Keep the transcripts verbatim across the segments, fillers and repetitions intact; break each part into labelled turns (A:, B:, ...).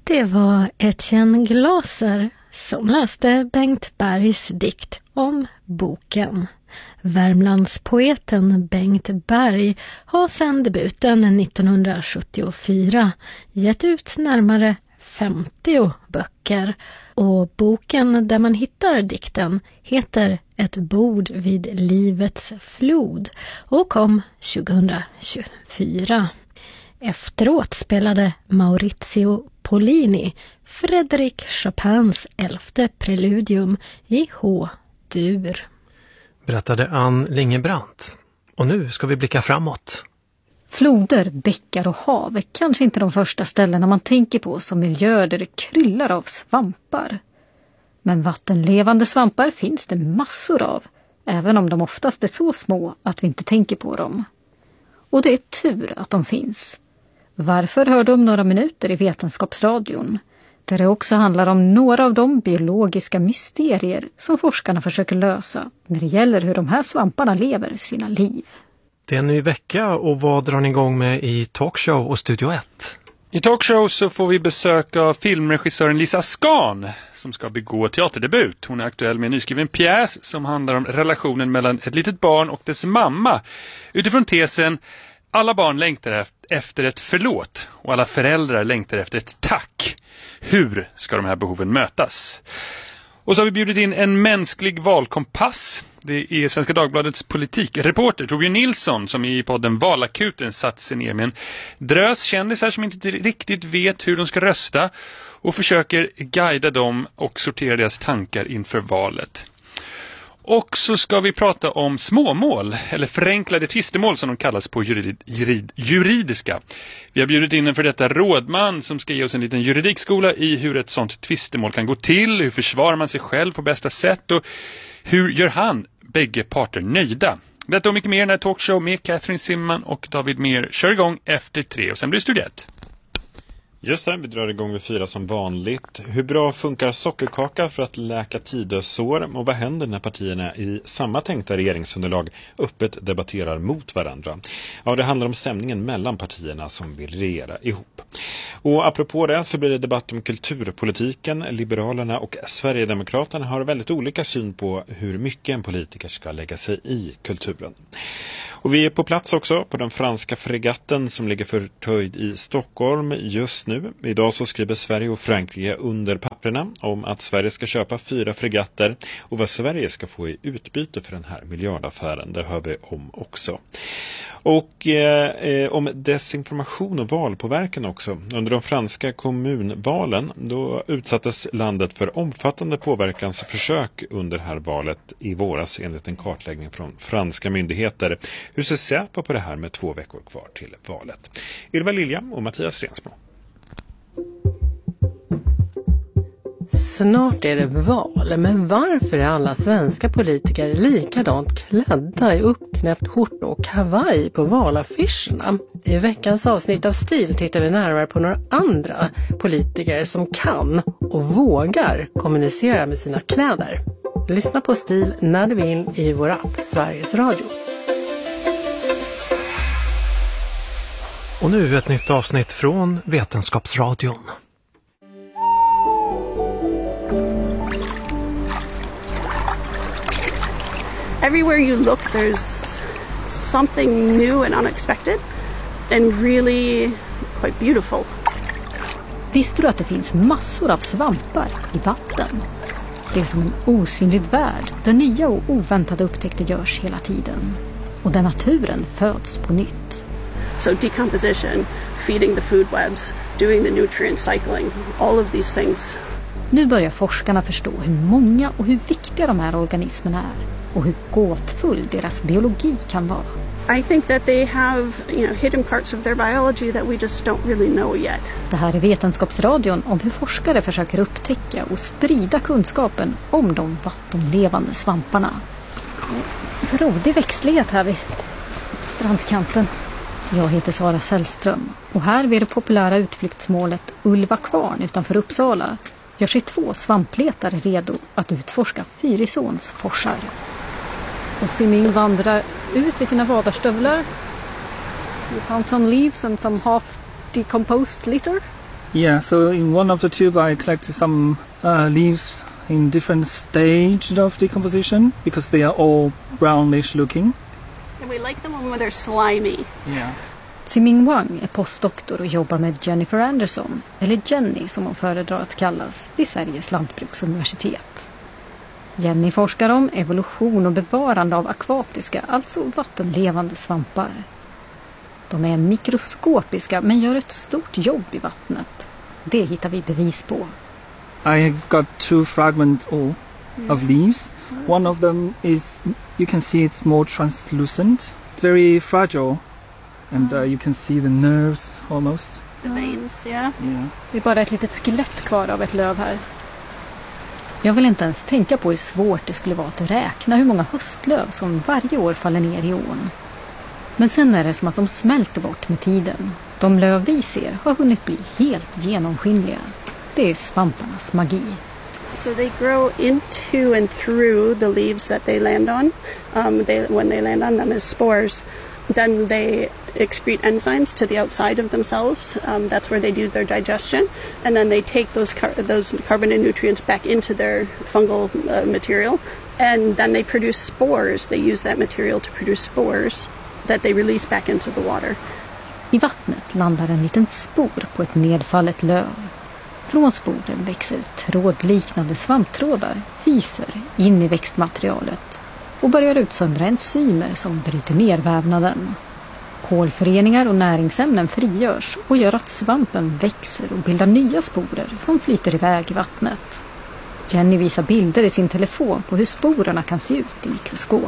A: Det var Etienne Glaser som läste Bengt Bergs dikt om boken. Värmlandspoeten Bengt Berg har sedan debuten nittonhundrasjuttiofyra gett ut närmare femtio böcker, och boken där man hittar dikten heter Ett bord vid livets flod och kom tjugohundratjugofyra. Efteråt spelade Maurizio Pollini Frédéric Chopins elfte preludium i H-dur.
B: Berättade Ann Lingebrandt. Och nu ska vi blicka framåt.
C: Floder, bäckar och hav är kanske inte de första ställena man tänker på som miljöer där det kryllar av svampar. Men vattenlevande svampar finns det massor av, även om de oftast är så små att vi inte tänker på dem. Och det är tur att de finns. Varför hör du om några minuter i Vetenskapsradion, där det också handlar om några av de biologiska mysterier som forskarna försöker lösa när det gäller hur de här svamparna lever sina liv.
B: Det är en ny vecka, och vad drar ni igång med i Talkshow och Studio ett?
D: I Talkshow så får vi besök av filmregissören Lisa Skan som ska begå teaterdebut. Hon är aktuell med en nyskriven pjäs som handlar om relationen mellan ett litet barn och dess mamma. Utifrån tesen alla barn längtar efter ett förlåt och alla föräldrar längtar efter ett tack. Hur ska de här behoven mötas? Och så har vi bjudit in en mänsklig valkompass. Det är Svenska Dagbladets politikreporter Torbjörn Nilsson som i podden Valakuten satt sig ner med en drös kändisar som inte riktigt vet hur de ska rösta och försöker guida dem och sortera deras tankar inför valet. Och så ska vi prata om småmål, eller förenklade tvistemål som de kallas på jurid, jurid, juridiska. Vi har bjudit in en för detta rådman som ska ge oss en liten juridikskola i hur ett sånt tvistemål kan gå till, hur försvarar man sig själv på bästa sätt och hur gör han bägge parter nöjda. Detta och mycket mer när Talkshow med Catherine Simman och David Mer kör igång efter tre och sen blir det studiet.
E: Just det, vi drar igång med fyra som vanligt. Hur bra funkar sockerkaka för att läka tidösår? Och vad händer när partierna i samma tänkta regeringsunderlag öppet debatterar mot varandra? Ja, det handlar om stämningen mellan partierna som vill regera ihop. Och apropå det så blir det debatt om kulturpolitiken. Liberalerna och Sverigedemokraterna har väldigt olika syn på hur mycket en politiker ska lägga sig i kulturen. Och vi är på plats också på den franska fregatten som ligger förtöjd i Stockholm just nu. Idag så skriver Sverige och Frankrike under papperna om att Sverige ska köpa fyra fregatter. Och vad Sverige ska få i utbyte för den här miljardaffären, det hör vi om också. Och eh, om desinformation och valpåverkan också. Under de franska kommunvalen då utsattes landet för omfattande påverkansförsök under det här valet i våras enligt en kartläggning från franska myndigheter. Hur ser Säpo på det här med två veckor kvar till valet? Ylva Lilja och Mattias Rensmo.
F: Snart är det val, men varför är alla svenska politiker likadant klädda i uppknäppt skjorta och kavaj på valaffischerna? I veckans avsnitt av Stil tittar vi närmare på några andra politiker som kan och vågar kommunicera med sina kläder. Lyssna på Stil när du vill i vår app Sveriges Radio.
B: Och nu ett nytt avsnitt från Vetenskapsradion.
G: Everywhere you look, there's something new and unexpected and really quite beautiful.
C: Visste du att det finns massor av svampar i vatten? Det är som en osynlig värld där nya och oväntade upptäckter görs hela tiden. Och där naturen föds på nytt.
G: So decomposition, feeding the food webs, doing the nutrient cycling, all of these things.
C: Nu börjar forskarna förstå hur många och hur viktiga de här organismerna är och hur gåtfull deras biologi kan vara.
G: I think that they have, you know, hidden parts of their biology that we just don't really know yet.
C: Det här är Vetenskapsradion om hur forskare försöker upptäcka och sprida kunskapen om de vattenlevande svamparna. Frodig växtlighet här vid strandkanten. Jag heter Sara Sällström och här vid det populära utflyktsmålet Ulva Kvarn utanför Uppsala gör sig två svampletare redo att utforska Fyrisåns forsar. Och Siming vandrar ut i sina vadarstövlar. We found some leaves and some half decomposed litter.
H: Yeah, so in one of the tube I collected some uh, leaves in different stage of decomposition because they are all brownish looking.
G: And we like them when they're slimy.
H: Yeah.
C: Tsiming Wang är postdoktor och jobbar med Jennifer Anderson, eller Jenny som hon föredrar att kallas, vid Sveriges lantbruksuniversitet. Jenny forskar om evolution och bevarande av akvatiska, alltså vattenlevande svampar. De är mikroskopiska men gör ett stort jobb i vattnet. Det hittar vi bevis på.
H: I have got two fragments all of leaves. One of them is, you can see it's more translucent, very fragile, and uh, you can see the nerves almost.
G: The veins, yeah.
H: Yeah.
C: Det är bara ett litet skelett kvar av ett löv här. Jag vill inte ens tänka på hur svårt det skulle vara att räkna hur många höstlöv som varje år faller ner i ån. Men sen är det som att de smälter bort med tiden. De löv vi ser har hunnit bli helt genomskinliga. Det är svamparnas magi.
G: So they grow into and through the leaves that they land on. Um, they, when they land on them as spores, then they excrete enzymes to the outside of themselves. Um, that's where they do their digestion. And then they take those car- those carbon and nutrients back into their fungal uh, material. And then they produce spores. They use that material to produce spores that they release back into the water.
C: I vattnet landar en liten spor på ett nedfallet löv. Från sporen växer trådliknande svamptrådar, hyfer, in i växtmaterialet och börjar utsöndra enzymer som bryter ner vävnaden. Kolföreningar och näringsämnen frigörs och gör att svampen växer och bildar nya sporer som flyter iväg i vattnet. Jenny visar bilder i sin telefon på hur sporerna kan se ut i mikroskop.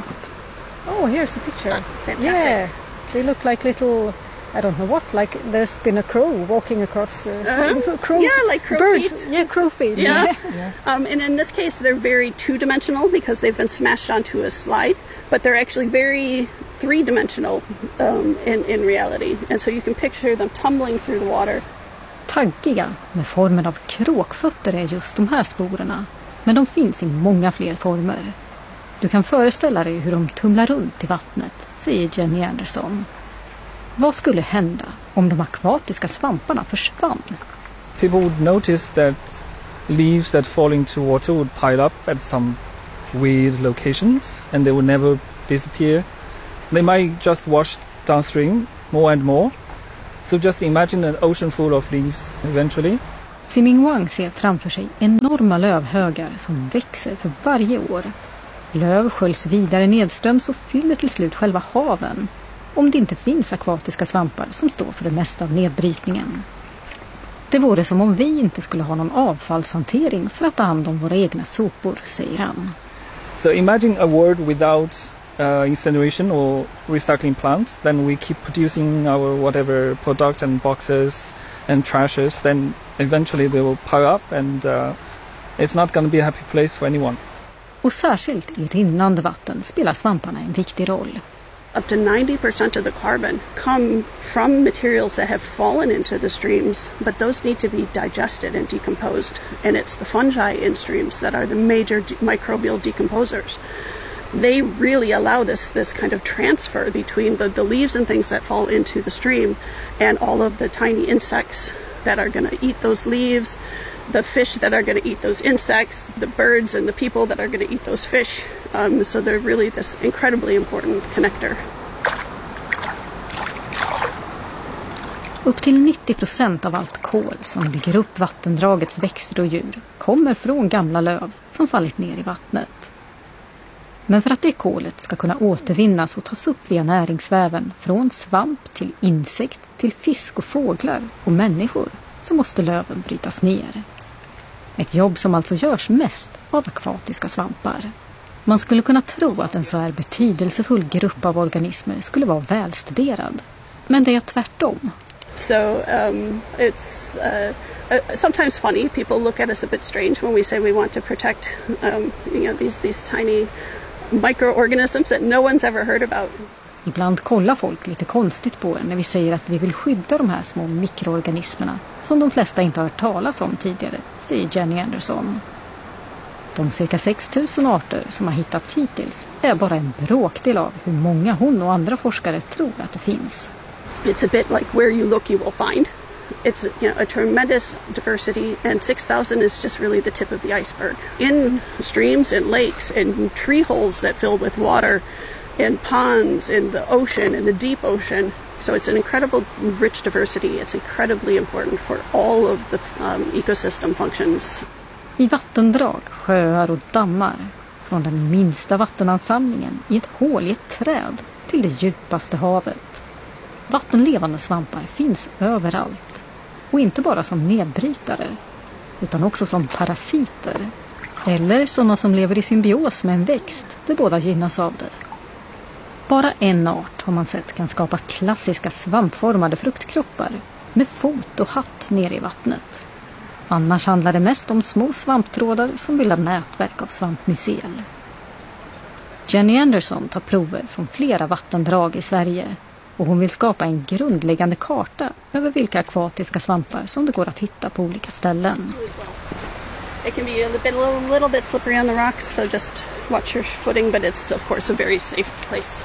C: Oh, here's a picture.
G: Fantastic.
C: Yeah, they look like little, I don't know what, like there's been a crow walking across the
G: Uh-huh.
C: crow.
G: Yeah, like crow
C: bird.
G: feet.
C: Yeah, crow feet.
G: Yeah.
C: yeah.
G: Um, and in this case, they're very two-dimensional because they've been smashed onto a slide, but they're actually very three-dimensional um, in, in reality. And so you can picture them tumbling through the water.
C: Taggiga med formen av kråkfötter är just de här sporerna. Men de finns i många fler former. Du kan föreställa dig hur de tumlar runt i vattnet, säger Jenny Anderson. Vad skulle hända om de akvatiska svamparna försvann?
H: People would notice that leaves that fall into water would pile up at some weird locations and they would never disappear. They might just wash downstream more and more. So just imagine an ocean full of leaves eventually.
C: Tsiming Wang ser framför sig enorma lövhögar som växer för varje år. Löv sköljs vidare nedströms och fyller till slut själva haven. Om det inte finns akvatiska svampar som står för det mesta av nedbrytningen. Det vore som om vi inte skulle ha någon avfallshantering för att ta hand om våra egna sopor, säger han.
H: So imagine a world without uh, incineration or recycling plants. Then we keep producing our whatever product and boxes and trashes. Then eventually they will pile up and uh, it's not going to be a happy place for anyone.
C: Och särskilt i rinnande vatten spelar svamparna en viktig roll.
G: Up to ninety percent of the carbon come from materials that have fallen into the streams, but those need to be digested and decomposed. And it's the fungi in streams that are the major de- microbial decomposers. They really allow this this kind of transfer between the, the leaves and things that fall into the stream and all of the tiny insects that are going to eat those leaves, the fish that are going to eat those insects, the birds and the people that are going to eat those fish. Um, so they're really this incredibly important connector.
C: Upp till nittio procent av allt kol som bygger upp vattendragets växter och djur kommer från gamla löv som fallit ner i vattnet. Men för att det kolet ska kunna återvinnas och tas upp via näringsväven från svamp till insekt till fisk och fåglar och människor så måste löven brytas ner. Ett jobb som alltså görs mest av akvatiska svampar. Man skulle kunna tro att en så här betydelsefull grupp av organismer skulle vara välstuderad. Men det är tvärtom.
G: So um, it's uh, uh, sometimes funny. People look at us a bit strange when we say we want to protect um, you know, these, these tiny microorganisms that no one's ever heard about.
C: Ibland kollar folk lite konstigt på en när vi säger att vi vill skydda de här små mikroorganismerna som de flesta inte har hört talas om tidigare, säger Jenny Anderson. De cirka sex tusen arter som har hittats hittills är bara en bråkdel av hur många hon och andra forskare tror att det finns.
G: It's a bit like where you look you will find. It's, you know, a tremendous diversity, and six thousand is just really the tip of the iceberg. In streams and lakes and tree holes that fill with water, in ponds, in the ocean, in the deep ocean. So it's an incredible rich diversity. It's incredibly important for all of the um, ecosystem functions.
C: I vattendrag, sjöar och dammar, från den minsta vattenansamlingen i ett hål i ett träd till det djupaste havet. Vattenlevande svampar finns överallt. Och inte bara som nedbrytare, utan också som parasiter. Eller sådana som lever i symbios med en växt där båda gynnas av det. Bara en art har man sett kan skapa klassiska svampformade fruktkroppar med fot och hatt ner i vattnet. Annars handlar det mest om små svamptrådar som bildar nätverk av svampmycel. Jenny Anderson tar prover från flera vattendrag i Sverige och hon vill skapa en grundläggande karta över vilka akvatiska svampar som det går att hitta på olika ställen.
G: It can be a little, little bit slippery on the rocks, so just watch your footing, but it's of course a very safe place.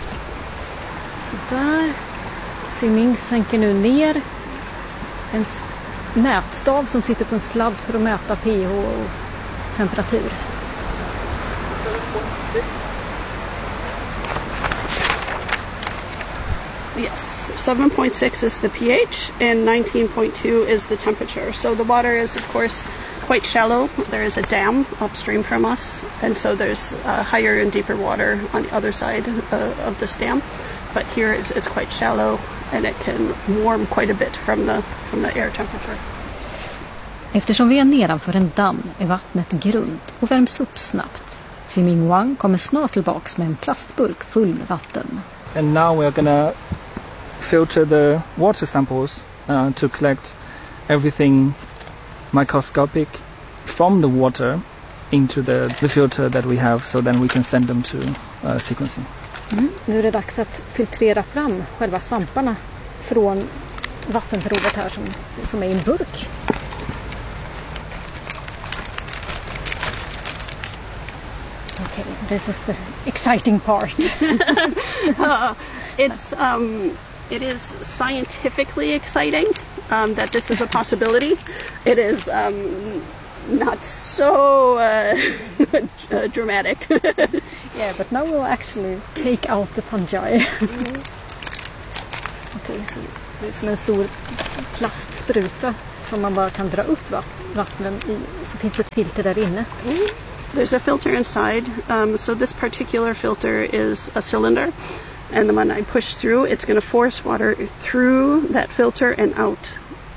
C: Så där. Siming sänker nu ner en mätstav som sitter på en sladd för att mäta pH och temperatur.
G: Yes, seven point six is the pH and nineteen point two is the temperature. So the water is of course quite shallow. There is a dam upstream from us, and so there's uh, higher and deeper water on the other side uh, of this dam. But here it's, it's quite shallow, and it can warm quite a bit from the from the air temperature.
C: Eftersom vi är nedanför en damm är vattnet grunt och värms upp snabbt. Siming Wang kommer snart tillbaks med en plastburk full med vatten.
H: And now we're gonna filter the water samples uh, to collect everything microscopic from the water into the, the filter that we have, so then we can send them to uh, sequencing.
C: Mm. Nu är det dags att filtrera fram själva svamparna från vattenprovet här som, som är i en burk. Okay, this is the exciting part.
G: uh, it's um, it is scientifically exciting um, that this is a possibility. It is um, not so uh, dramatic.
C: Yeah, but now we'll actually take out the fungi. Mm. Okay, så det är som en stor plastspruta som man bara kan dra upp vattnen i. Så finns det ett filter där inne.
G: Mm. There's a filter inside. Um, so this particular filter is a cylinder. And when I push through, it's going to force water through that filter and out.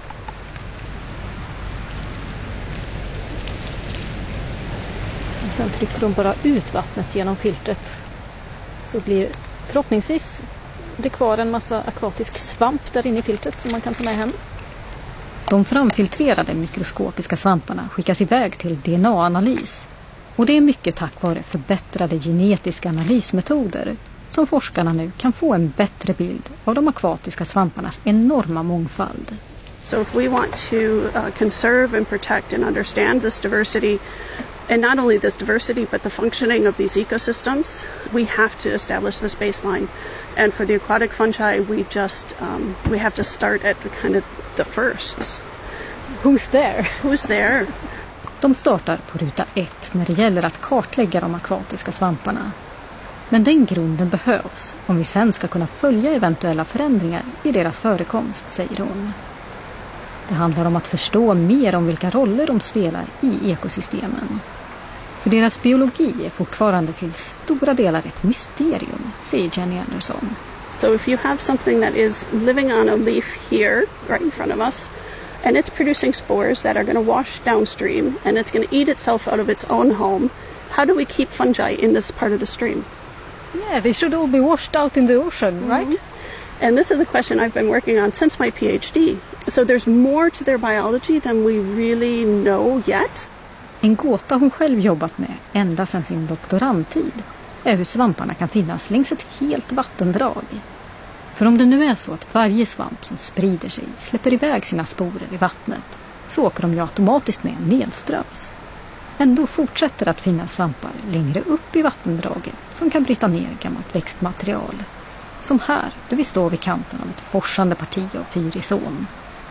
C: Och sen trycker de bara ut vattnet genom filtret. Så blir förhoppningsvis det kvar en massa akvatisk svamp där inne i filtret som man kan ta med hem. De framfiltrerade mikroskopiska svamparna skickas iväg till D N A-analys. Och det är mycket tack vare förbättrade genetiska analysmetoder som forskarna nu kan få en bättre bild av de akvatiska svamparnas enorma mångfald.
G: So if we want to uh, conserve and protect and understand this diversity, and not only this diversity but the functioning of these ecosystems, we have to establish this baseline. And for the aquatic fungi, we just um, we have to start at kind of the firsts.
C: Who's there?
G: Who's there?
C: De startar på ruta ett när det gäller att kartlägga de akvatiska svamparna. Men den grunden behövs om vi sen ska kunna följa eventuella förändringar i deras förekomst, säger hon. Det handlar om att förstå mer om vilka roller de spelar i ekosystemen. För deras biologi är fortfarande till stora delar ett mysterium, säger Jenny Anderson.
G: So if you have something that is living on a leaf here, right in front of us, and it's producing spores that are going to wash downstream, and it's going to eat itself out of its own home, how do we keep fungi in this part of the stream?
C: Yeah, they should all be washed out in the ocean, mm-hmm. right?
G: And this is a question I've been working on since my PhD. So there's more to their biology than we really know yet.
C: En gåta hon själv jobbat med ända sedan sin doktorandtid är hur svamparna kan finnas längs ett helt vattendrag. För om det nu är så att varje svamp som sprider sig släpper iväg sina sporer i vattnet, så åker de ju automatiskt med nedströms. Ändå fortsätter att finnas svampar längre upp i vattendraget som kan bryta ner gammalt växtmaterial. Som här, där vi står vid kanten av ett forsande parti av Fyrisån.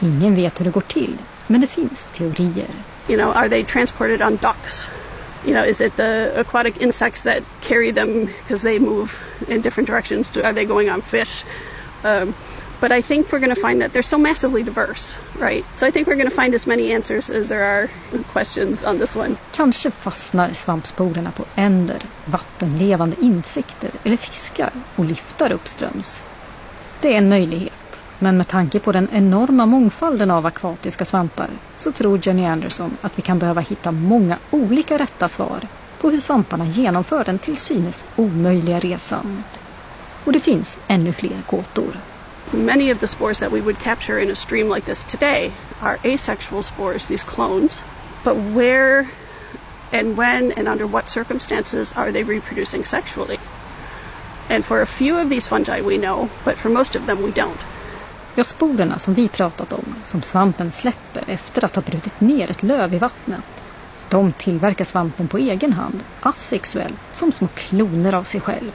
C: Ingen vet hur det går till, men det finns teorier.
G: You know, are they transported on ducks? You know, is it the aquatic insects that carry them because they move in different directions? Are they going on fish? Um, but I think we're going to find that they're so massively diverse, right? So I think we're going to find as many answers as there are questions on this one.
C: Kanske fastnar svampsporerna på änder, vattenlevande insekter eller fiskar och lyfter uppströms. Det är en möjlighet. Men med tanke på den enorma mångfalden av akvatiska svampar så tror Jenny Anderson att vi kan behöva hitta många olika rätta svar på hur svamparna genomför den till synes omöjliga resan. Och det finns ännu fler gåtor.
G: Many of the spores that we would capture in a stream like this today are asexual spores, these clones. But where and when and under what circumstances are they reproducing sexually? And for a few of these fungi we know, but for most of them we don't.
C: Ja, sporerna som vi pratat om, som svampen släpper efter att ha brutit ner ett löv i vattnet. De tillverkar svampen på egen hand, asexuellt, som små kloner av sig själv.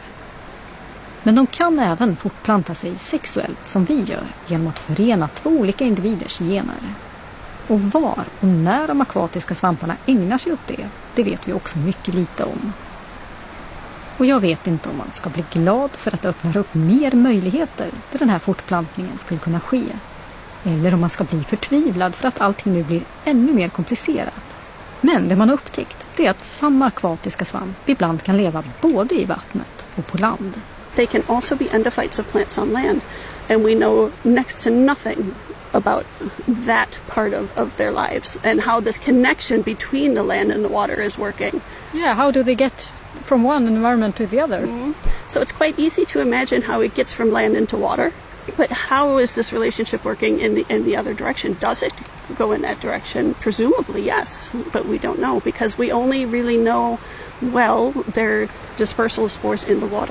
C: Men de kan även fortplanta sig sexuellt som vi gör genom att förena två olika individers gener. Och var och när de akvatiska svamparna ägnar sig åt det, det vet vi också mycket lite om. Och jag vet inte om man ska bli glad för att det öppnar upp mer möjligheter där den här fortplantningen skulle kunna ske. Eller om man ska bli förtvivlad för att allting nu blir ännu mer komplicerat. Men det man har upptäckt det är att samma akvatiska svamp ibland kan leva både i vattnet och på land.
G: They can also be endophytes of plants on land, and we know next to nothing about that part of, of their lives and how this connection between the land and the water is working.
C: Yeah, how do they get from one environment to the other?
G: Mm-hmm. So it's quite easy to imagine how it gets from land into water, but how is this relationship working in the in the other direction? Does it go in that direction? Presumably yes, but we don't know because we only really know well their dispersal of spores in the water.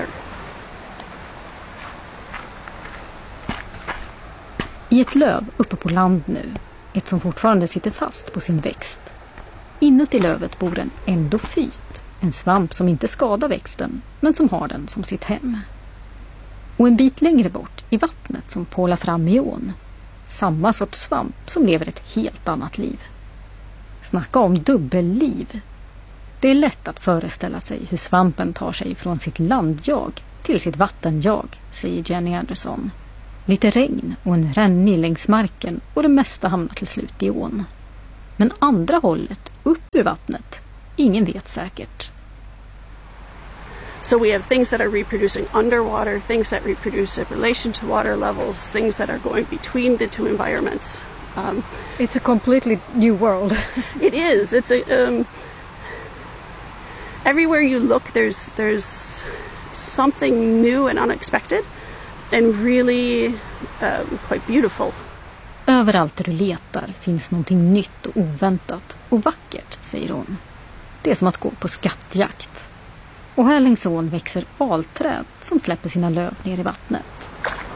C: I ett löv uppe på land nu, ett som fortfarande sitter fast på sin växt. Inuti lövet bor en endofyt, en svamp som inte skadar växten, men som har den som sitt hem. Och en bit längre bort, i vattnet som pålar fram i ån, samma sorts svamp som lever ett helt annat liv. Snacka om dubbelliv. Det är lätt att föreställa sig hur svampen tar sig från sitt landjag till sitt vattenjag, säger Jenny Anderson. Lite regn och en rännig längs marken och det mesta hamnar till slut i ån. Men andra hållet, upp ur vattnet, ingen vet säkert.
G: So we have things that are reproducing underwater, things that reproduce in relation to water levels, things that are going between the two environments. Um,
C: It's a completely new world.
G: it is. It's a um, everywhere you look, there's there's something new and unexpected. And really um, quite beautiful.
C: Överallt där du letar finns någonting nytt och oväntat och vackert, säger hon. Det är som att gå på skattjakt. Och här längs ån växer alträd som släpper sina löv ner i vattnet.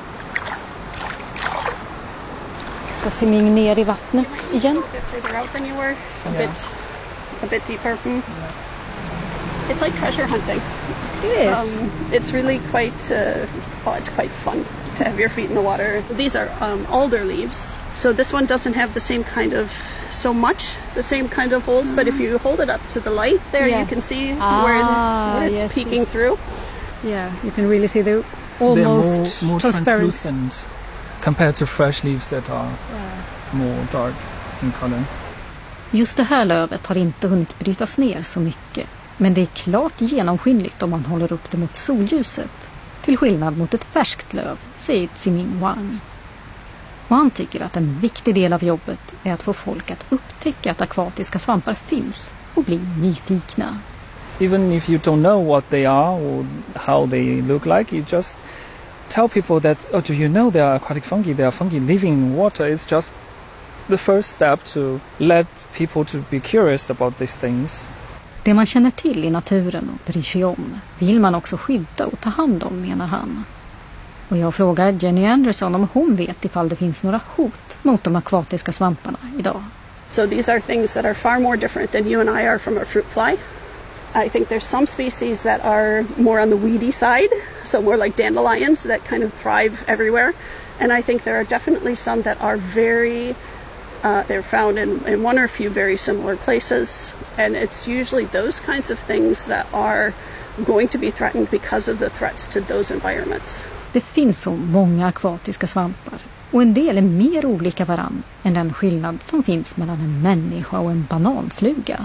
C: Ska simning ner i vattnet igen?
G: A bit, a bit deeper. Mm. It's like treasure hunting.
C: It is.
G: Um, it's really quite, uh, oh, it's quite fun to have your feet in the water. These are um, alder leaves. So this one doesn't have the same kind of, so much, the same kind of holes, mm-hmm. But if you hold it up to the light there, yeah. You can see
C: ah,
G: where, where it's
C: yes,
G: peeking
C: yes.
G: through.
C: Yeah, you can really see the almost
H: They're more, more
C: transparent.
H: translucent compared to fresh leaves that are yeah. more dark in color.
C: Just det här lövet har inte hunnit brytas ner så mycket. Men det är klart genomskinligt om man håller upp det mot solljuset. Till skillnad mot ett färskt löv, säger Ximing Wang. Och han tycker att en viktig del av jobbet är att få folk att upptäcka att akvatiska svampar finns och bli nyfikna.
H: Even if you don't know what they are or how they look like, you just tell people that, oh, do you know they are aquatic fungi? They are fungi living in water. It's just the first step to let people to be curious about these things.
C: Det man känner till i naturen och bryr sig om vill man också skydda och ta hand om, menar han. Och jag frågar Jenny Anderson om hon vet ifall det finns några hot mot de akvatiska svamparna idag.
G: So these are things that are far more different than you and I are from a fruit fly. I think there's some species that are more on the weedy side, so more like dandelions that kind of thrive everywhere. And I think there are definitely some that are very, uh, they're found in, in one or a few very similar places. And it's usually those kinds of things that are going to be threatened because of the threats to those environments.
C: Det finns så många akvatiska svampar och en del är mer olika varann än den skillnad som finns mellan en människa och en bananfluga.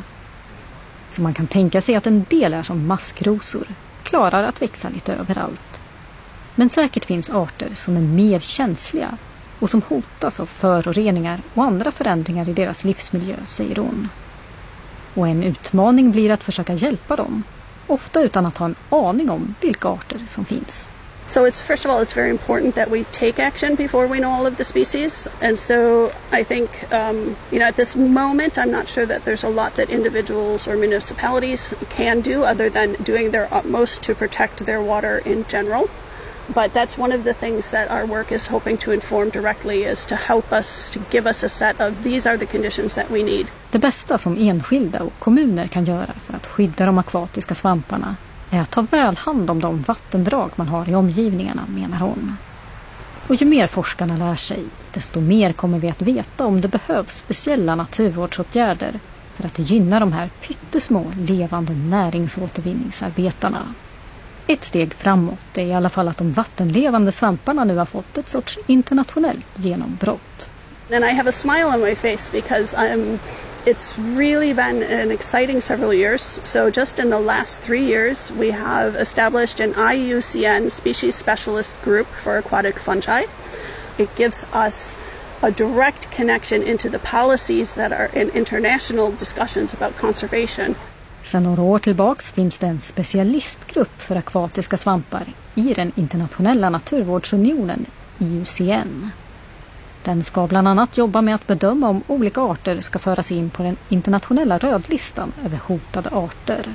C: Så man kan tänka sig att en del är som maskrosor, klarar att växa lite överallt. Men säkert finns arter som är mer känsliga och som hotas av föroreningar och andra förändringar i deras livsmiljö, säger hon. Och en utmaning blir att försöka hjälpa dem, ofta utan att ha en aning om vilka arter som finns.
G: So it's first of all, it's very important that we take action before we know all of the species. And so I think, um, you know, at this moment, I'm not sure that there's a lot that individuals or municipalities can do other than doing their utmost to protect their water in general. But that's one of the things that our work is hoping to inform directly, is to help us, to give us a set of these are the conditions that we need.
C: Det bästa som enskilda och kommuner kan göra för att skydda de akvatiska svamparna är att ta väl hand om de vattendrag man har i omgivningarna, menar hon. Och ju mer forskarna lär sig, desto mer kommer vi att veta om det behövs speciella naturvårdsåtgärder för att gynna de här pyttesmå levande näringsåtervinningsarbetarna. Ett steg framåt är i alla fall att de vattenlevande svamparna nu har fått ett sorts internationellt genombrott.
G: And I have a smile on my face because I'm it's really been an exciting several years. So just in the last three years, we have established an I U C N species specialist group for aquatic fungi. It gives us a direct connection into the policies that are in international discussions about conservation.
C: Sedan några år tillbaks finns det en specialistgrupp för akvatiska svampar i den internationella naturvårdsunionen, I U C N. Den ska bland annat jobba med att bedöma om olika arter ska föras in på den internationella rödlistan över hotade arter.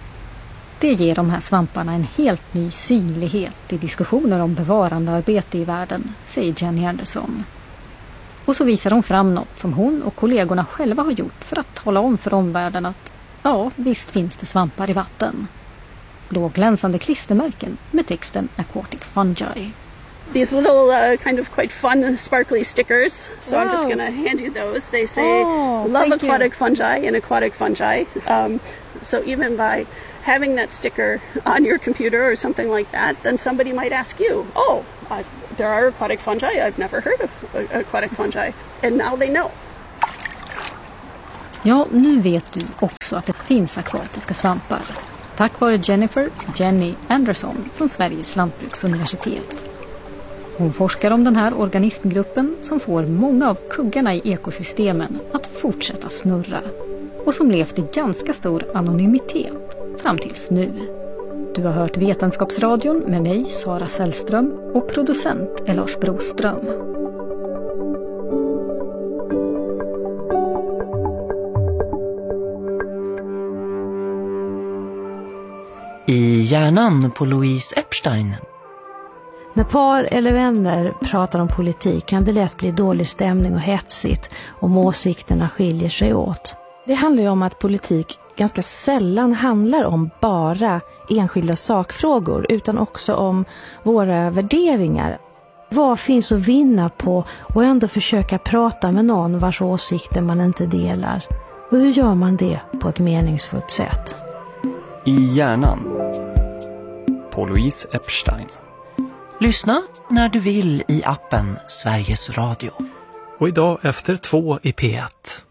C: Det ger de här svamparna en helt ny synlighet i diskussioner om bevarandearbete i världen, säger Jenny Anderson. Och så visar hon fram något som hon och kollegorna själva har gjort för att tala om för omvärlden att ja, visst finns det svampar i vatten. Blåglänsande klistermärken med texten Aquatic Fungi.
G: These little uh, kind of quite fun sparkly stickers. So
C: wow.
G: I'm just going to hand you those. They say
C: oh,
G: love aquatic
C: you.
G: fungi and aquatic fungi. Um, so even by having that sticker on your computer or something like that, then somebody might ask you, oh, uh, there are aquatic fungi. I've never heard of uh, aquatic fungi. And now they know.
C: Ja, nu vet du också att det finns akvatiska svampar. Tack vare Jennifer Jenny Anderson från Sveriges lantbruksuniversitet. Hon forskar om den här organismgruppen som får många av kuggarna i ekosystemen att fortsätta snurra och som levt i ganska stor anonymitet fram tills nu. Du har hört Vetenskapsradion med mig, Sara Sällström, och producent är Lars Broström.
I: I hjärnan på Louise Epstein.
J: När par eller vänner pratar om politik kan det lätt bli dålig stämning och hetsigt om åsikterna skiljer sig åt. Det handlar ju om att politik ganska sällan handlar om bara enskilda sakfrågor utan också om våra värderingar. Vad finns att vinna på och ändå försöka prata med någon vars åsikter man inte delar? Och hur gör man det på ett meningsfullt sätt?
K: I hjärnan på Louise Epstein.
I: Lyssna när du vill i appen Sveriges Radio.
B: Och idag efter två i P ett.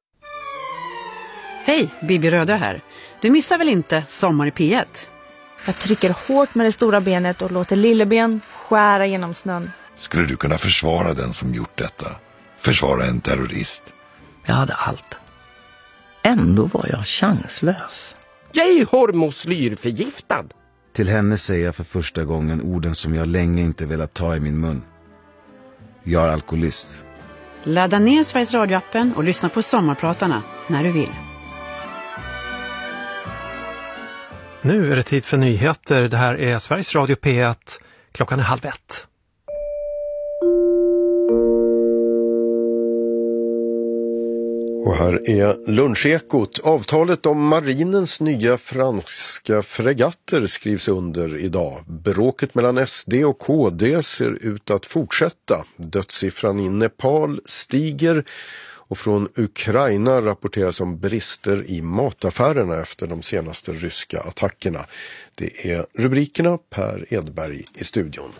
L: Hej, Bibi Röda här. Du missar väl inte Sommar i P ett?
J: Jag trycker hårt med det stora benet och låter lilleben skära genom snön.
M: Skulle du kunna försvara den som gjort detta? Försvara en terrorist?
I: Jag hade allt. Ändå var jag chanslös.
N: Jag är hormoslyrförgiftad.
O: Till henne säger jag för första gången orden som jag länge inte velat ta i min mun. Jag är alkoholist.
L: Ladda ner Sveriges radioappen och lyssna på Sommarpratarna när du vill.
B: Nu är det tid för nyheter. Det här är Sveriges Radio P ett. Klockan är halv ett.
P: Och här är Lunchekot. Avtalet om marinens nya franska fregatter skrivs under idag. Bråket mellan S D och K D ser ut att fortsätta. Dödssiffran i Nepal stiger och från Ukraina rapporteras om brister i mataffärerna efter de senaste ryska attackerna. Det är rubrikerna, Per Edberg i studion.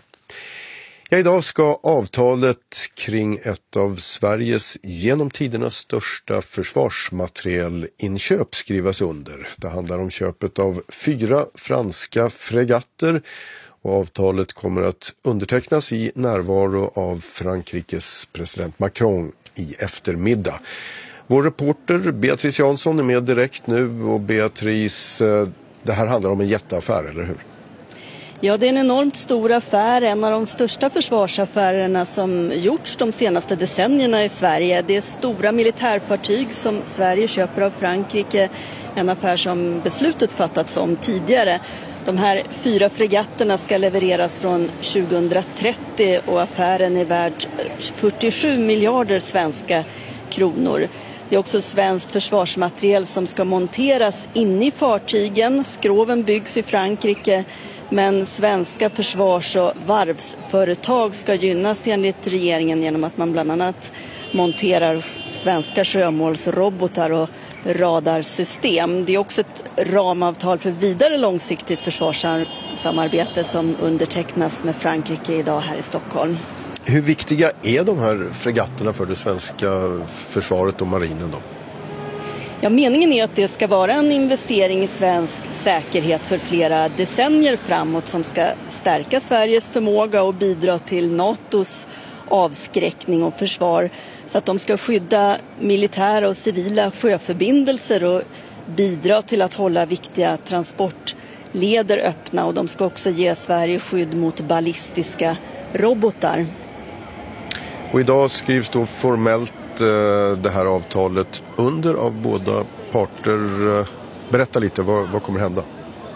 P: Ja, idag ska avtalet kring ett av Sveriges genom tiderna största försvarsmaterielinköp skrivas under. Det handlar om köpet av fyra franska fregatter och avtalet kommer att undertecknas i närvaro av Frankrikes president Macron i eftermiddag. Vår reporter Beatrice Jansson är med direkt nu och Beatrice, det här handlar om en jätteaffär, eller hur?
Q: Ja, det är en enormt stor affär, en av de största försvarsaffärerna som gjorts de senaste decennierna i Sverige. Det är stora militärfartyg som Sverige köper av Frankrike, en affär som beslutet fattats om tidigare. De här fyra fregatterna ska levereras från tjugohundratrettio och affären är värd fyrtiosju miljarder svenska kronor. Det är också svenskt försvarsmateriel som ska monteras in i fartygen. Skroven byggs i Frankrike. Men svenska försvars- och varvsföretag ska gynnas enligt regeringen genom att man bland annat monterar svenska sjömålsrobotar och radarsystem. Det är också ett ramavtal för vidare långsiktigt försvarssamarbete som undertecknas med Frankrike idag här i Stockholm.
P: Hur viktiga är de här fregatterna för det svenska försvaret och marinen då?
Q: Ja, meningen är att det ska vara en investering i svensk säkerhet för flera decennier framåt som ska stärka Sveriges förmåga och bidra till NATOs avskräckning och försvar så att de ska skydda militära och civila sjöförbindelser och bidra till att hålla viktiga transportleder öppna, och de ska också ge Sverige skydd mot ballistiska robotar.
P: Och idag skrivs då formellt det här avtalet under av båda parter. Berätta lite, vad, vad kommer hända?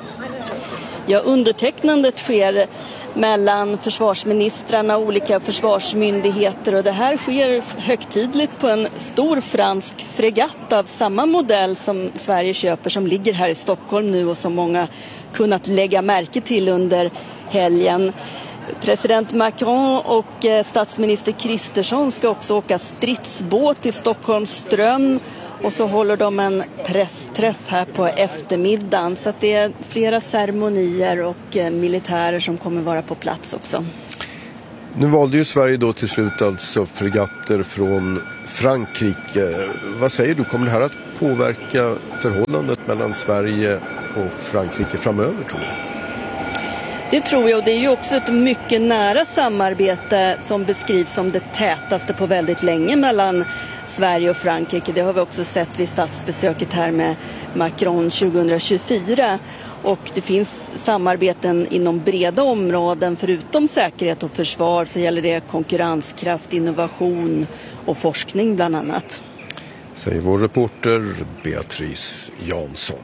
Q: Ja, undertecknandet sker mellan försvarsministrarna och olika försvarsmyndigheter, och det här sker högtidligt på en stor fransk fregatt av samma modell som Sverige köper, som ligger här i Stockholm nu och som många kunnat lägga märke till under helgen. President Macron och statsminister Kristersson ska också åka stridsbåt i Stockholms ström, och så håller de en pressträff här på eftermiddagen, så att det är flera ceremonier och militärer som kommer vara på plats också.
P: Nu valde ju Sverige då till slut alltså fregatter från Frankrike. Vad säger du, kommer det här att påverka förhållandet mellan Sverige och Frankrike framöver, tror du?
Q: Det tror jag, och det är ju också ett mycket nära samarbete som beskrivs som det tätaste på väldigt länge mellan Sverige och Frankrike. Det har vi också sett vid statsbesöket här med Macron tjugohundratjugofyra. Och det finns samarbeten inom breda områden. Förutom säkerhet och försvar så gäller det konkurrenskraft, innovation och forskning bland annat.
P: Säger vår reporter Beatrice Jansson.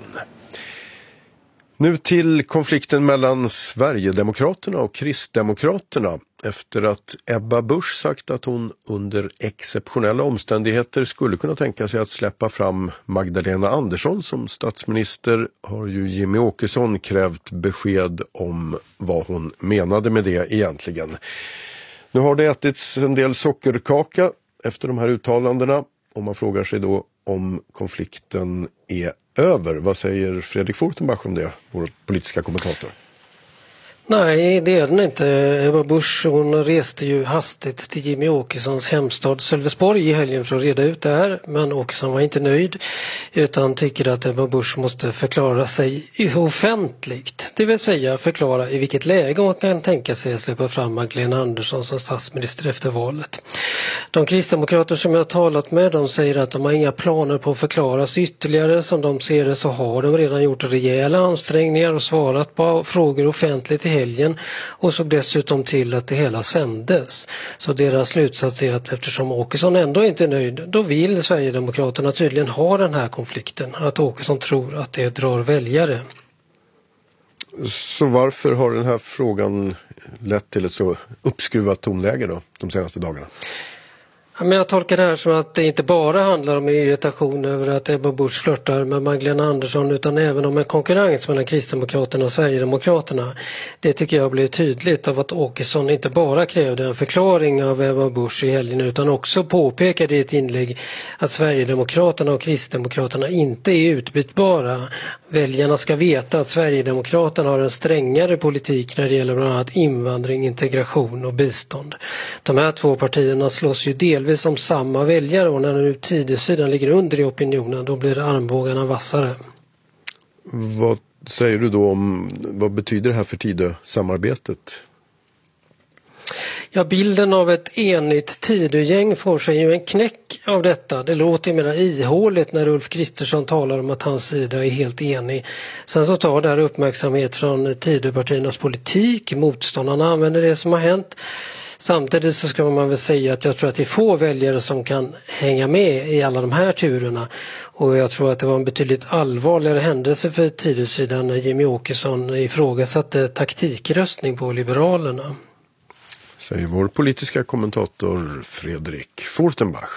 P: Nu till konflikten mellan Sverigedemokraterna och Kristdemokraterna. Efter att Ebba Busch sagt att hon under exceptionella omständigheter skulle kunna tänka sig att släppa fram Magdalena Andersson som statsminister, har ju Jimmy Åkesson krävt besked om vad hon menade med det egentligen. Nu har det ätits en del sockerkaka efter de här uttalandena, och man frågar sig då om konflikten är över. Vad säger Fredrik Fortenbach om det, vår politiska kommentator?
R: Nej, det är den inte. Ebba Busch, hon reste ju hastigt till Jimmy Åkessons hemstad Sölvesborg i helgen för att reda ut det här. Men Åkesson var inte nöjd utan tycker att Ebba Busch måste förklara sig offentligt. Det vill säga förklara i vilket läge hon kan tänka sig att släppa fram Magdalena Andersson som statsminister efter valet. De kristdemokrater som jag har talat med, de säger att de har inga planer på att förklara sig ytterligare. Som de ser det så har de redan gjort rejäla ansträngningar och svarat på frågor offentligt i helgen och såg dessutom till att det hela sändes. Så deras slutsats är att eftersom Åkesson ändå inte är nöjd, då vill Sverigedemokraterna tydligen ha den här konflikten. Att Åkesson tror att det drar väljare.
P: Så varför har den här frågan lett till ett så uppskruvat tonläge då, de senaste dagarna?
R: Men jag tolkar det här som att det inte bara handlar om en irritation över att Ebba Busch flörtar med Magdalena Andersson utan även om en konkurrens mellan Kristdemokraterna och Sverigedemokraterna. Det tycker jag blev tydligt av att Åkesson inte bara krävde en förklaring av Ebba Busch i helgen utan också påpekade i ett inlägg att Sverigedemokraterna och Kristdemokraterna inte är utbytbara. Väljarna ska veta att Sverigedemokraterna har en strängare politik när det gäller bland annat invandring, integration och bistånd. De här två partierna slåss ju delvis som samma väljare och när nu Tidösidan ligger under i opinionen då blir armbågarna vassare.
P: Vad säger du då om, vad betyder det här för Tidö-samarbetet?
R: Ja, bilden av ett enigt Tidögäng får sig ju en knäck av detta. Det låter mer ihåligt när Ulf Kristersson talar om att hans sida är helt enig. Sen så tar det här uppmärksamhet från Tidöpartiernas politik. Motståndarna använder det som har hänt. Samtidigt så ska man väl säga att jag tror att det är få väljare som kan hänga med i alla de här turerna. Och jag tror att det var en betydligt allvarligare händelse för Tidösidan när Jimmy Åkesson ifrågasatte taktikröstning på Liberalerna.
P: Säger vår politiska kommentator Fredrik Fortenbach.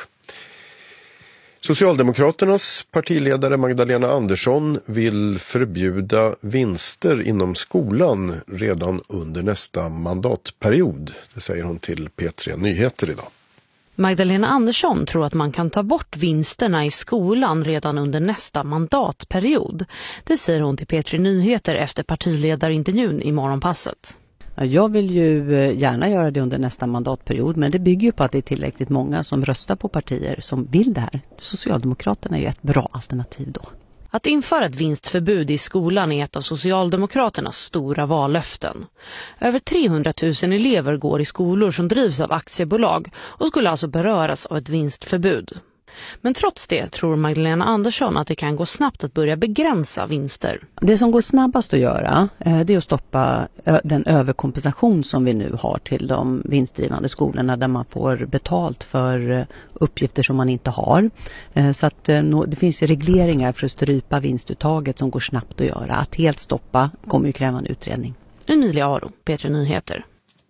P: Socialdemokraternas partiledare Magdalena Andersson vill förbjuda vinster inom skolan redan under nästa mandatperiod. Det säger hon till P tre Nyheter idag.
S: Magdalena Andersson tror att man kan ta bort vinsterna i skolan redan under nästa mandatperiod. Det säger hon till P tre Nyheter efter partiledarintervjun i Morgonpasset.
T: Jag vill ju gärna göra det under nästa mandatperiod, men det bygger ju på att det är tillräckligt många som röstar på partier som vill det här. Socialdemokraterna är ju ett bra alternativ då.
S: Att införa ett vinstförbud i skolan är ett av Socialdemokraternas stora vallöften. Över trehundratusen elever går i skolor som drivs av aktiebolag och skulle alltså beröras av ett vinstförbud. Men trots det tror Magdalena Andersson att det kan gå snabbt att börja begränsa vinster.
T: Det som går snabbast att göra det är att stoppa den överkompensation som vi nu har till de vinstdrivande skolorna där man får betalt för uppgifter som man inte har. Så att det finns regleringar för att strypa vinstuttaget som går snabbt att göra. Att helt stoppa kommer ju kräva en utredning.
S: Emilia Aro, P tre Nyheter.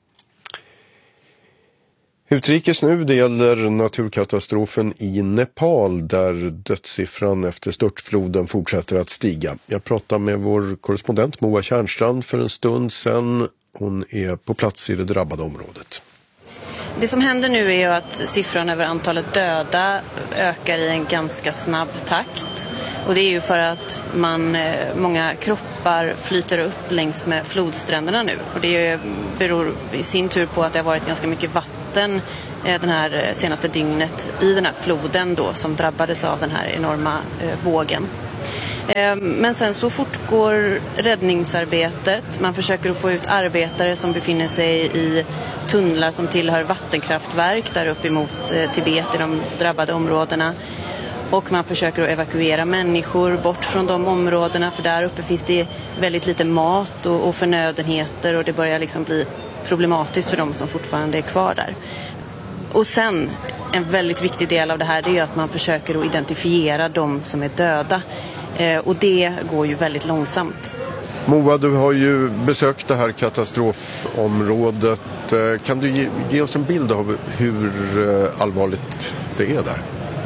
P: Utrikes nu, det gäller naturkatastrofen i Nepal där dödssiffran efter störtfloden fortsätter att stiga. Jag pratade med vår korrespondent Moa Tjärnstrand för en stund sedan. Hon är på plats i det drabbade området.
U: Det som händer nu är ju att siffran över antalet döda ökar i en ganska snabb takt. Och det är ju för att man, många kroppar flyter upp längs med flodstränderna nu. Och det beror i sin tur på att det har varit ganska mycket vatten den här senaste dygnet i den här floden då som drabbades av den här enorma vågen. Men sen så fortgår räddningsarbetet. Man försöker att få ut arbetare som befinner sig i tunnlar som tillhör vattenkraftverk där uppe emot Tibet i de drabbade områdena. Och man försöker att evakuera människor bort från de områdena för där uppe finns det väldigt lite mat och, och förnödenheter och det börjar liksom bli problematiskt för de som fortfarande är kvar där. Och sen en väldigt viktig del av det här det är att man försöker att identifiera de som är döda. Eh, och det går ju väldigt långsamt.
P: Moa, du har ju besökt det här katastrofområdet. Kan du ge, ge oss en bild av hur allvarligt det är där?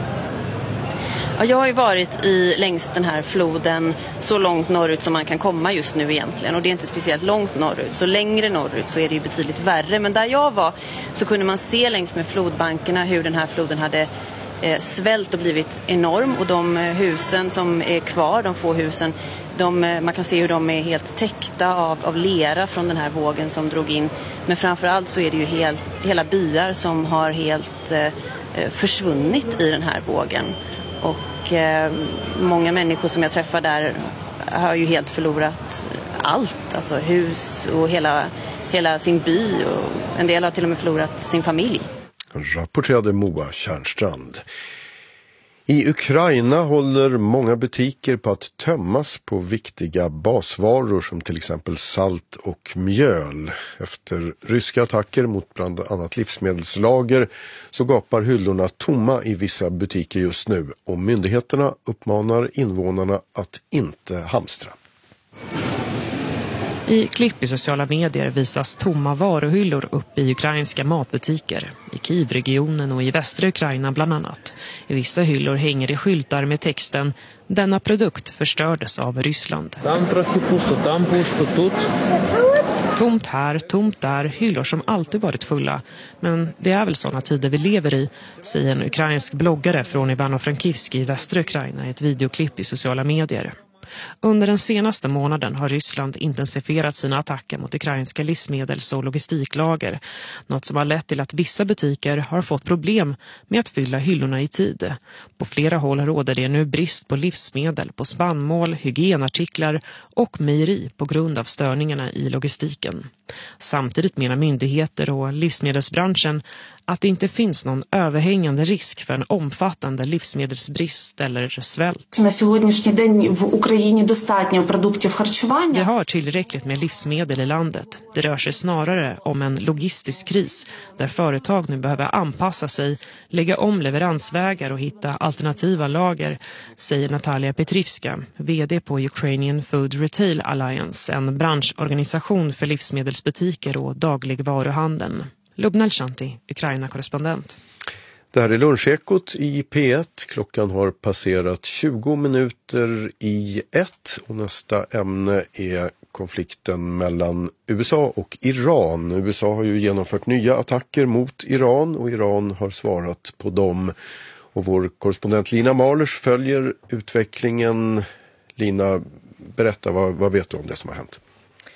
U: Ja, jag har ju varit i längs den här floden så långt norrut som man kan komma just nu egentligen. Och det är inte speciellt långt norrut. Så längre norrut så är det ju betydligt värre. Men där jag var så kunde man se längs med flodbankerna hur den här floden hade eh, svällt och blivit enorm. Och de husen som är kvar, de få husen, de, man kan se hur de är helt täckta av, av lera från den här vågen som drog in. Men framförallt så är det ju helt, hela byar som har helt eh, försvunnit i den här vågen. Och eh, många människor som jag träffar där har ju helt förlorat allt. Alltså hus och hela, hela sin by. Och en del har till och med förlorat sin familj.
P: Rapporterade Moa Tjärnstrand. I Ukraina håller många butiker på att tömmas på viktiga basvaror som till exempel salt och mjöl. Efter ryska attacker mot bland annat livsmedelslager så gapar hyllorna tomma i vissa butiker just nu och myndigheterna uppmanar invånarna att inte hamstra.
A: I klipp i sociala medier visas tomma varuhyllor upp i ukrainska matbutiker, i Kiev-regionen och i västra Ukraina bland annat. I vissa hyllor hänger det skyltar med texten "Denna produkt förstördes av Ryssland". Tomt här, tomt där, hyllor som alltid varit fulla. Men det är väl sådana tider vi lever i, säger en ukrainsk bloggare från Ivano-Frankivsk i västra Ukraina i ett videoklipp i sociala medier. Under den senaste månaden har Ryssland intensifierat sina attacker mot ukrainska livsmedels- och logistiklager. Något som har lett till att vissa butiker har fått problem med att fylla hyllorna i tid. På flera håll råder det nu brist på livsmedel, på spannmål, hygienartiklar och mejeri på grund av störningarna i logistiken. Samtidigt menar myndigheter och livsmedelsbranschen att det inte finns någon överhängande risk för en omfattande livsmedelsbrist eller svält. Vi har tillräckligt med livsmedel i landet. Det rör sig snarare om en logistisk kris där företag nu behöver anpassa sig, lägga om leveransvägar och hitta alternativa lager, säger Natalia Petrivska, vd på Ukrainian Food Retail Alliance, en branschorganisation för livsmedelsbutiker och dagligvaruhandeln. Lubna Shanti, Ukraina-korrespondent.
P: Det här är Lunchekot i P ett. Klockan har passerat tjugo minuter i ett och nästa ämne är konflikten mellan U S A och Iran. U S A har ju genomfört nya attacker mot Iran och Iran har svarat på dem. Och vår korrespondent Lina Malers följer utvecklingen. Lina, berätta, vad, vad vet du om det som har hänt?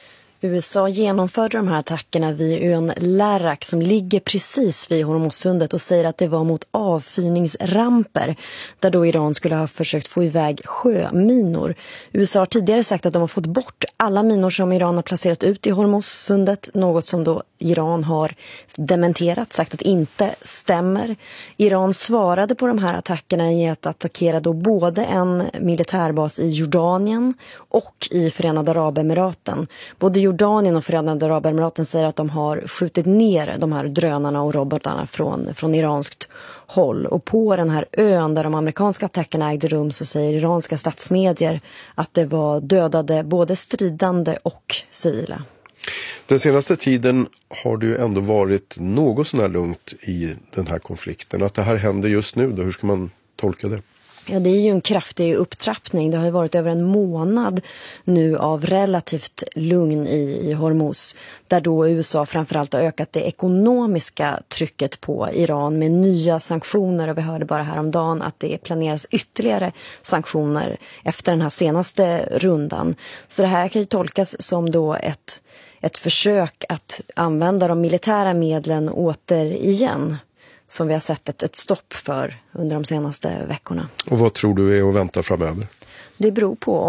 V: U S A genomförde de här attackerna vid ön Larak som ligger precis vid Hormuzsundet och säger att det var mot avfyrningsramper där då Iran skulle ha försökt få iväg sjöminor. U S A har tidigare sagt att de har fått bort alla minor som Iran har placerat ut i Hormuzsundet, något som då Iran har dementerat, sagt att inte stämmer. Iran svarade på de här attackerna i att attackera då både en militärbas i Jordanien och i Förenade Arabemiraten. Både Jordanien och Förenade Arabemiraten säger att de har skjutit ner de här drönarna och robotarna från, från iranskt håll. Och på den här ön där de amerikanska attackerna ägde rum så säger iranska statsmedier att det var dödade både stridande och civila.
P: Den senaste tiden har det ju ändå varit något sån här lugnt i den här konflikten. Att det här händer just nu då, hur ska man tolka det?
V: Ja, det är ju en kraftig upptrappning. Det har ju varit över en månad nu av relativt lugn i, i Hormuz. Där då U S A framförallt har ökat det ekonomiska trycket på Iran med nya sanktioner. Och vi hörde bara häromdagen att det planeras ytterligare sanktioner efter den här senaste rundan. Så det här kan ju tolkas som då ett, ett försök att använda de militära medlen återigen. Som vi har sett ett, ett stopp för under de senaste veckorna.
P: Och vad tror du är att vänta framöver?
V: Det beror på